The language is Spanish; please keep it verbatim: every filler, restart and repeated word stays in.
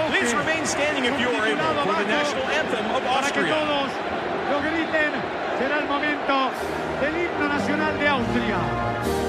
bloque. Please remain standing if you are able for the national anthem of Para que Austria. todos lo griten, será el momento del himno nacional de Austria.